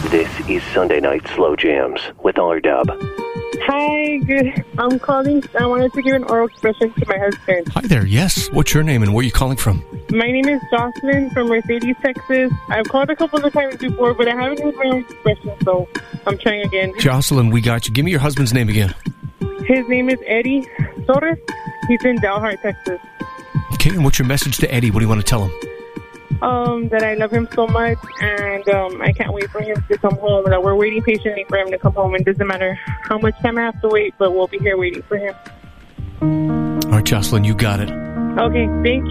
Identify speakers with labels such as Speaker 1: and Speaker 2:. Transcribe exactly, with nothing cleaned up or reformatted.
Speaker 1: This is Sunday Night Slow Jams with R-Dub.
Speaker 2: Hi, good. I'm calling. I wanted to give an oral expression to my husband.
Speaker 3: Hi there, yes. What's your name and where are you calling from?
Speaker 2: My name is Jocelyn from Mercedes, Texas. I've called a couple of times before, but I haven't heard my own expression, so I'm trying again.
Speaker 3: Jocelyn, we got you. Give me your husband's name again.
Speaker 2: His name is Eddie Torres. He's in Dalhart, Texas.
Speaker 3: Okay, and what's your message to Eddie? What do you want to tell him?
Speaker 2: Um, that I love him so much, and um, I can't wait for him to come home. That we're waiting patiently for him to come home. It doesn't matter how much time I have to wait, but we'll be here waiting for him.
Speaker 3: All right, Jocelyn, you got it.
Speaker 2: Okay, thank